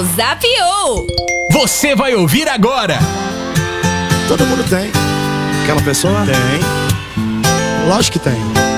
Zapiou. Você vai ouvir agora. Todo mundo tem. Aquela pessoa? Tem. Lógico que tem.